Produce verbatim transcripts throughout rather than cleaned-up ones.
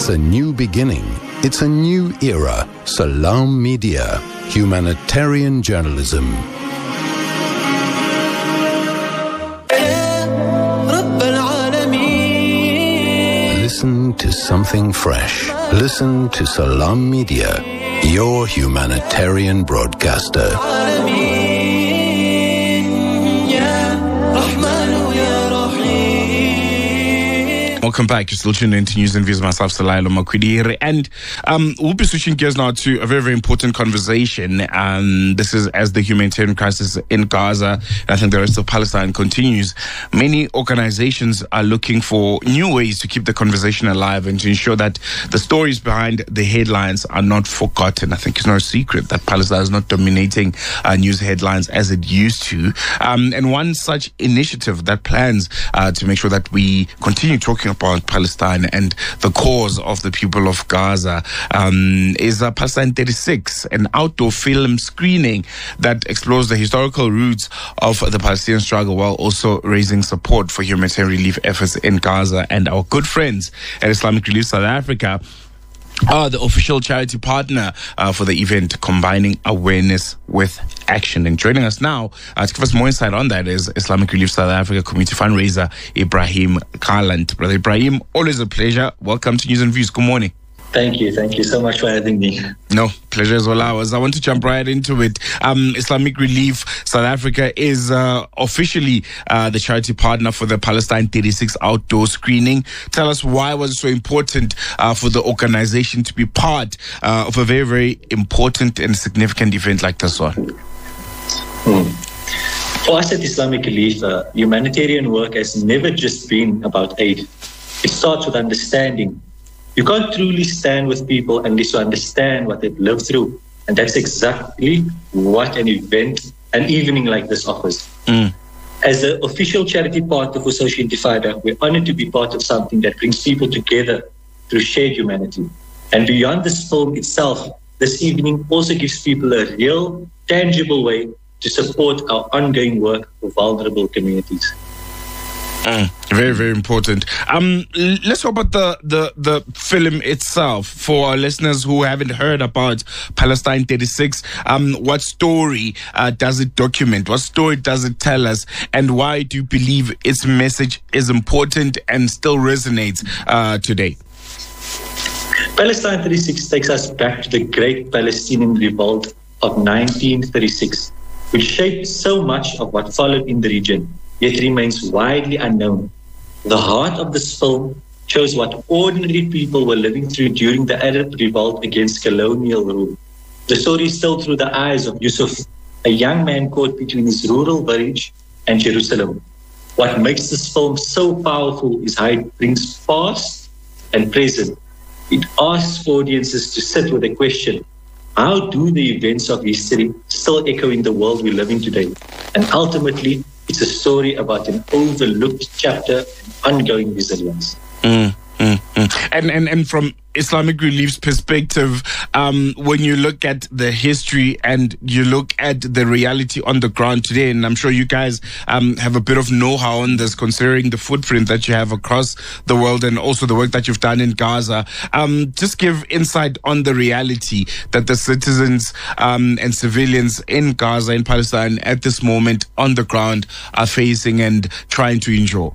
a new beginning. It's a new era. Salam Media. Humanitarian journalism. Listen to something fresh. Listen to Salam Media, your humanitarian broadcaster. Welcome back. You're still tuned in to News and Views. Myself, Salailo Makwidiri. And um, we'll be switching gears now to a very, very important conversation. Um, this is as the humanitarian crisis in Gaza, and I think the rest of Palestine continues. Many organizations are looking for new ways to keep the conversation alive and to ensure that the stories behind the headlines are not forgotten. I think it's no secret that Palestine is not dominating uh, news headlines as it used to. Um, and one such initiative that plans uh, to make sure that we continue talking about Palestine and the cause of the people of Gaza um, is uh, Palestine thirty-six, an outdoor film screening that explores the historical roots of the Palestinian struggle while also raising support for humanitarian relief efforts in Gaza. And our good friends at Islamic Relief South Africa are the official charity partner uh, for the event, combining awareness with action. And joining us now uh, to give us more insight on that is Islamic Relief South Africa community fundraiser Ibrahim Garland. Brother Ibrahim, always a pleasure. Welcome to News and Views. Good morning. Thank you. Thank you so much for having me. No, pleasure is all ours. I want to jump right into it. Um, Islamic Relief South Africa is uh, officially uh, the charity partner for the Palestine thirty-six outdoor screening. Tell us, why was it so important uh, for the organization to be part uh, of a very, very important and significant event like this one? Hmm. For us at Islamic Relief, uh, humanitarian work has never just been about aid. It starts with understanding. You can't truly stand with people unless you understand what they've lived through. And that's exactly what an event, an evening like this offers. Mm. As the official charity partner for Social Intifada, we're honored to be part of something that brings people together through shared humanity. And beyond this film itself, this evening also gives people a real, tangible way to support our ongoing work for vulnerable communities. Mm, very, very important. Um, let's talk about the, the, the film itself for our listeners who haven't heard about Palestine thirty-six. Um, what story uh, does it document? What story does it tell us? And why do you believe its message is important and still resonates uh, today? Palestine thirty-six takes us back to the great Palestinian revolt of nineteen thirty-six, which shaped so much of what followed in the region, yet remains widely unknown. The heart of this film shows what ordinary people were living through during the Arab revolt against colonial rule. The story is told through the eyes of Yusuf, a young man caught between his rural village and Jerusalem. What makes this film so powerful is how it brings past and present. It asks audiences to sit with the question, how do the events of history still echo in the world we live in today? And ultimately, it's a story about an overlooked chapter and ongoing resilience. Mm, mm, mm. And, and and from Islamic Relief's perspective, um, when you look at the history and you look at the reality on the ground today, and I'm sure you guys um, have a bit of know-how on this, considering the footprint that you have across the world and also the work that you've done in Gaza, um, just give insight on the reality that the citizens um, and civilians in Gaza, in Palestine, at this moment on the ground are facing and trying to endure.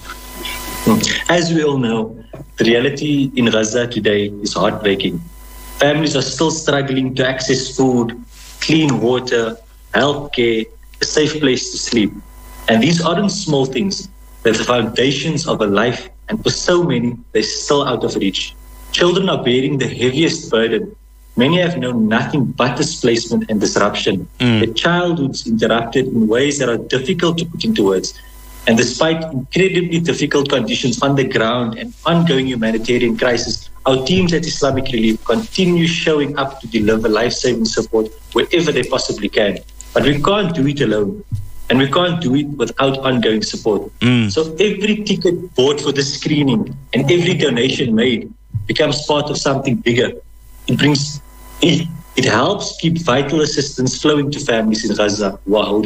As we all know, the reality in Gaza today is heartbreaking. Families are still struggling to access food, clean water, healthcare, a safe place to sleep. And these aren't small things. They're the foundations of a life, and for so many, they're still out of reach. Children are bearing the heaviest burden. Many have known nothing but displacement and disruption. Mm. Their childhoods interrupted in ways that are difficult to put into words. And despite incredibly difficult conditions on the ground and ongoing humanitarian crisis, our teams at Islamic Relief continue showing up to deliver life-saving support wherever they possibly can. But we can't do it alone. And we can't do it without ongoing support. Mm. So every ticket bought for the screening and every donation made becomes part of something bigger. It brings, it, it helps keep vital assistance flowing to families in Gaza who are holding on.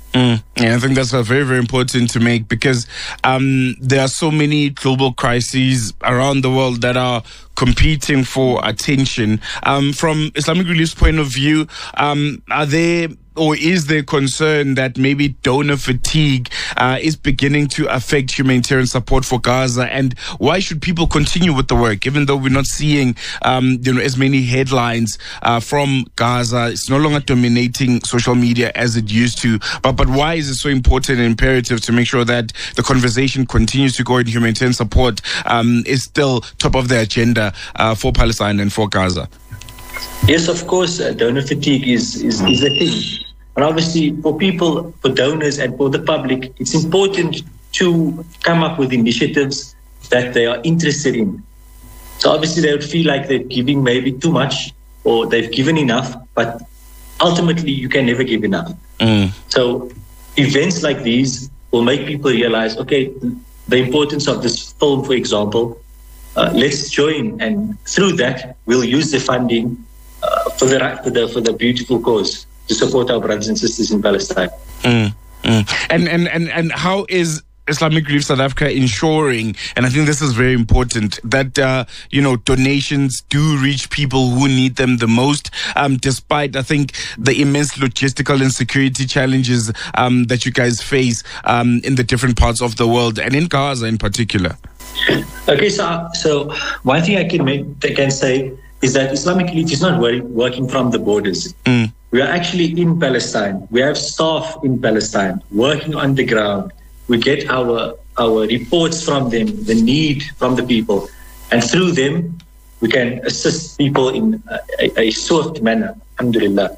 Mm, yeah, I think that's uh, very, very important to make, because um, there are so many global crises around the world that are competing for attention. Um, from Islamic Relief's point of view, um, are there or is there concern that maybe donor fatigue uh, is beginning to affect humanitarian support for Gaza? And why should people continue with the work, even though we're not seeing um, you know, as many headlines uh, from Gaza? It's no longer dominating social media as it used to. But but why is it so important and imperative to make sure that the conversation continues to go in humanitarian support um, is still top of the agenda uh, for Palestine and for Gaza? Yes, of course, uh, donor fatigue is, is, is a thing. And obviously, for people, for donors and for the public, it's important to come up with initiatives that they are interested in. So obviously, they would feel like they're giving maybe too much or they've given enough, but ultimately, you can never give enough. Mm. So events like these will make people realize, okay, the importance of this film, for example, uh, let's join. And through that, we'll use the funding uh, for, the, for, the, for the beautiful cause, to support our brothers and sisters in Palestine. Mm, mm. And, and and and how is Islamic Relief South Africa ensuring, and I think this is very important, that uh, you know, donations do reach people who need them the most, um, despite, I think, the immense logistical and security challenges um, that you guys face um, in the different parts of the world, and in Gaza in particular? Okay, so so one thing I can make, I can say is that Islamic Relief is not worry, working from the borders. Mm. We are actually in Palestine. We have staff in Palestine working on the ground. We get our our reports from them, the need from the people. And through them, we can assist people in a, a swift manner. Alhamdulillah.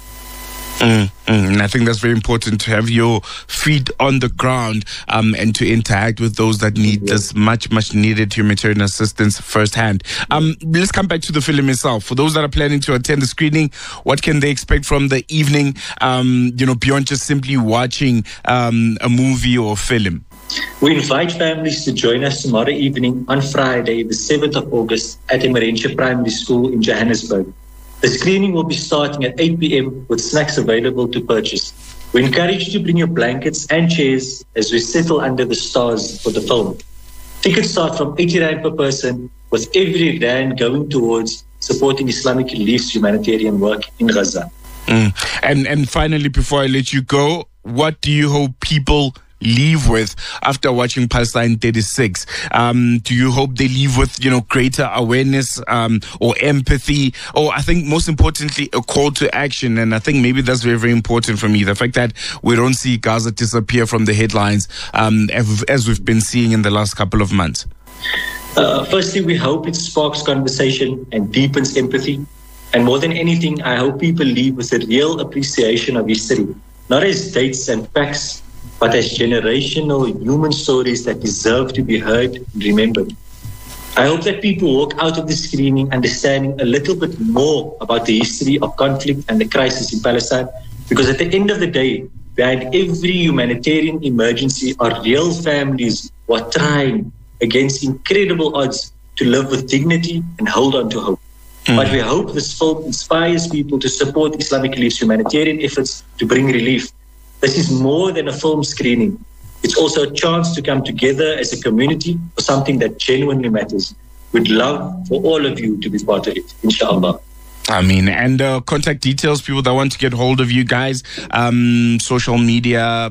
Mm, mm, and I think that's very important, to have your feet on the ground um, and to interact with those that need yeah. this much, much needed humanitarian assistance firsthand. Um, let's come back to the film itself. For those that are planning to attend the screening, what can they expect from the evening, um, you know, beyond just simply watching um, a movie or a film? We invite families to join us tomorrow evening on Friday, the seventh of August, at Emerentia Primary School in Johannesburg. The screening will be starting at eight p.m. with snacks available to purchase. We encourage you to bring your blankets and chairs as we settle under the stars for the film. Tickets start from eighty rand per person, with every rand going towards supporting Islamic Relief's humanitarian work in Gaza. Mm. And and finally, before I let you go, what do you hope people leave with after watching Palestine thirty-six? Um, do you hope they leave with, you know, greater awareness um, or empathy, or I think most importantly, a call to action? And I think maybe that's very, very important for me. The fact that we don't see Gaza disappear from the headlines um, as we've been seeing in the last couple of months. Uh, firstly, we hope it sparks conversation and deepens empathy. And more than anything, I hope people leave with a real appreciation of history, not as dates and facts, but as generational human stories that deserve to be heard and remembered. I hope that people walk out of the screening understanding a little bit more about the history of conflict and the crisis in Palestine, because at the end of the day, behind every humanitarian emergency are real families who are trying against incredible odds to live with dignity and hold on to hope. Mm. But we hope this film inspires people to support Islamic Relief's humanitarian efforts to bring relief. This is more than a film screening. It's also a chance to come together as a community for something that genuinely matters. We'd love for all of you to be part of it, inshallah. I mean, and uh, contact details, people that want to get hold of you guys, um, social media,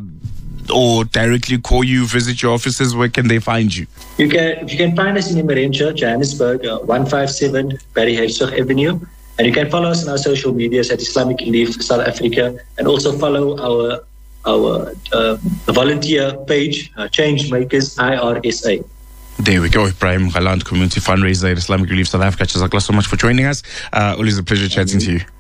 or directly call you, visit your offices, where can they find you? You can you can find us in Emerentia, Johannesburg, uh, one fifty-seven Barry Herzog Avenue. And you can follow us on our social medias at Islamic Relief South Africa, and also follow our our uh, volunteer page, uh, Changemakers I R S A. There we go. Ibrahim Galant, community fundraiser at Islamic Relief South Africa. Jazakallah so much for joining us. Uh, always a pleasure chatting to you.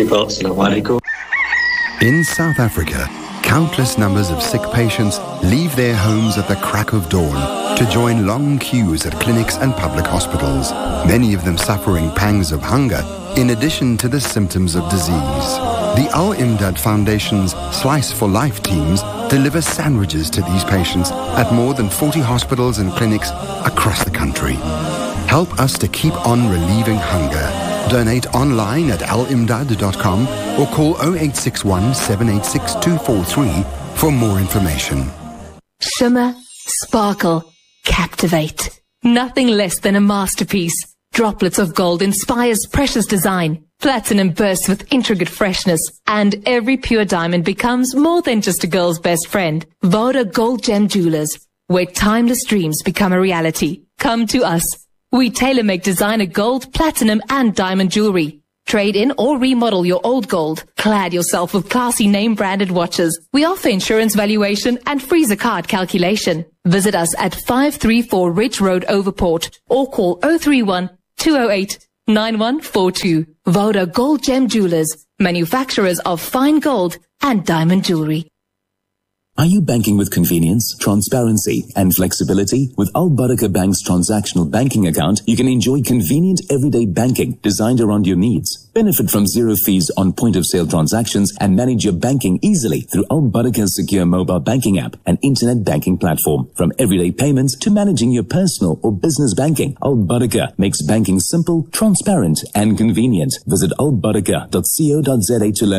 In South Africa, countless numbers of sick patients leave their homes at the crack of dawn to join long queues at clinics and public hospitals, many of them suffering pangs of hunger in addition to the symptoms of disease. The Al-Imdad Foundation's Slice for Life teams deliver sandwiches to these patients at more than forty hospitals and clinics across the country. Help us to keep on relieving hunger. Donate online at al imdad dot com or call oh eight six one, seven eight six, two four three for more information. Shimmer, sparkle, captivate. Nothing less than a masterpiece. Droplets of gold inspires precious design. Platinum bursts with intricate freshness. And every pure diamond becomes more than just a girl's best friend. Voda Gold Gem Jewelers, where timeless dreams become a reality. Come to us. We tailor-make designer gold, platinum and diamond jewelry. Trade in or remodel your old gold. Clad yourself with classy name-branded watches. We offer insurance valuation and freezer card calculation. Visit us at five three four Ridge Road, Overport, or call oh three one, two oh eight, nine one four two. Voda Gold Gem Jewelers, manufacturers of fine gold and diamond jewelry. Are you banking with convenience, transparency, and flexibility? With Al Barakah Bank's transactional banking account, you can enjoy convenient everyday banking designed around your needs. Benefit from zero fees on point-of-sale transactions and manage your banking easily through Al Barakah's secure mobile banking app and internet banking platform. From everyday payments to managing your personal or business banking, Al Barakah makes banking simple, transparent, and convenient. Visit al barakah dot co dot za to learn